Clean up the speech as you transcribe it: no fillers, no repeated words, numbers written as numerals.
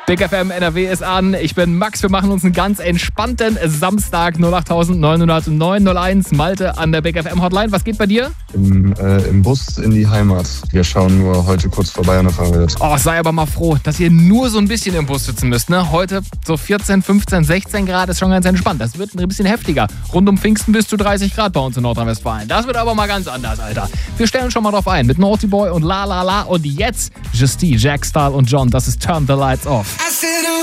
Big FM NRW ist an. Ich bin Max. Wir machen uns einen ganz entspannten Samstag. 0890901 Malte an der Big FM Hotline. Was geht bei dir? Im Bus in die Heimat. Wir schauen nur heute kurz vorbei an der Fahrt. Oh, sei aber mal froh, dass ihr nur so ein bisschen im Bus sitzen müsst. Ne? Heute so 14, 15, 16 Grad ist schon ganz entspannt. Das wird ein bisschen heftiger. Rund um Pfingsten bis zu 30 Grad bei uns in Nordrhein-Westfalen. Das wird aber mal ganz anders, Alter. Wir stellen schon mal drauf ein mit Naughty Boy und La La La. Und jetzt Justine, Jack Stahl und John. Das ist Turn the Lights Off.